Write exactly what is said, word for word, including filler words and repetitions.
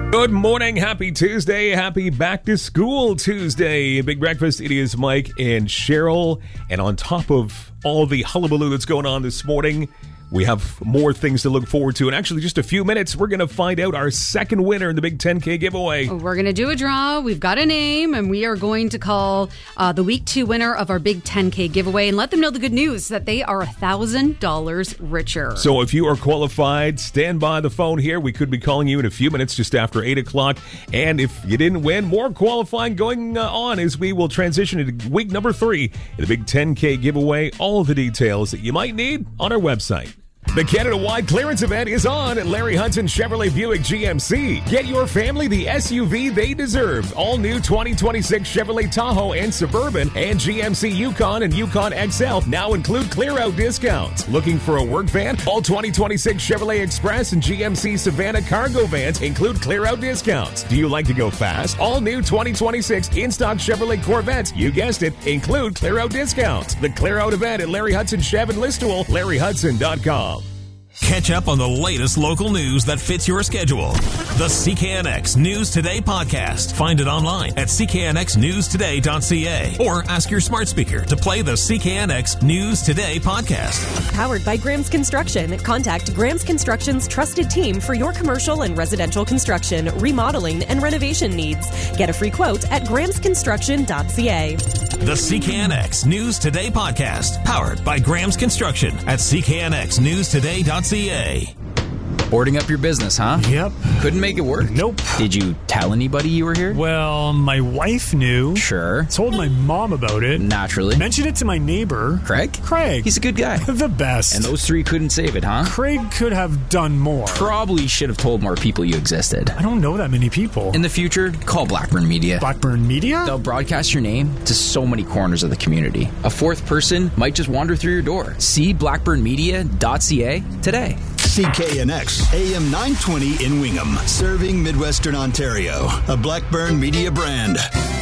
Good morning. Happy Tuesday. Happy Back to School Tuesday. Big breakfast. It is Mike and Cheryl. And on top of all the hullabaloo that's going on this morning, we have more things to look forward to. In actually just a few minutes, we're going to find out our second winner in the Big ten K giveaway. We're going to do a draw. We've got a name, and we are going to call uh, the week two winner of our Big ten K giveaway and let them know the good news that they are one thousand dollars richer. So if you are qualified, stand by the phone here. We could be calling you in a few minutes just after eight o'clock. And if you didn't win, more qualifying going uh, on as we will transition into week number three in the Big ten K giveaway. All the details that you might need on our website. The Canada-wide clearance event is on at Larry Hudson Chevrolet Buick G M C. Get your family the S U V they deserve. All new twenty twenty-six Chevrolet Tahoe and Suburban and G M C Yukon and Yukon X L now include clear-out discounts. Looking for a work van? All twenty twenty-six Chevrolet Express and G M C Savannah cargo vans include clear-out discounts. Do you like to go fast? All new twenty twenty-six in-stock Chevrolet Corvettes, you guessed it, include clear-out discounts. The clear-out event at Larry Hudson Chev in Listowel, larry hudson dot com. Catch up on the latest local news that fits your schedule. The C K N X News Today podcast. Find it online at c k n x news today dot c a or ask your smart speaker to play the C K N X News Today podcast. Powered by Graham's Construction. Contact Graham's Construction's trusted team for your commercial and residential construction, remodeling, and renovation needs. Get a free quote at grahams construction dot c a. The C K N X News Today podcast. Powered by Graham's Construction at c k n x news today dot c a. Boarding up your business, huh? Yep. Couldn't make it work? Nope. Did you tell anybody you were here? Well, my wife knew. Sure. Told my mom about it. Naturally. Mentioned it to my neighbor. Craig? Craig. He's a good guy. The best. And those three couldn't save it, huh? Craig could have done more. Probably should have told more people you existed. I don't know that many people. In the future, call Blackburn Media. Blackburn Media? They'll broadcast your name to so many corners of the community. A fourth person might just wander through your door. See blackburn media dot c a today. C K N X, A M nine twenty in Wingham, serving Midwestern Ontario, a Blackburn Media brand.